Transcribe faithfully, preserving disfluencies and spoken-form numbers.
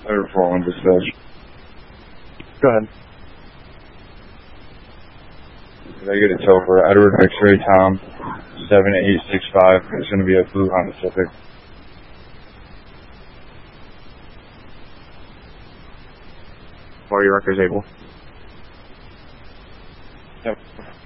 Clear for one dispatch. Go ahead. Did I get a tow for Edward X-Ray Tom, seven eight six five. It's going to be a blue Honda Civic. While your record is able. Yep.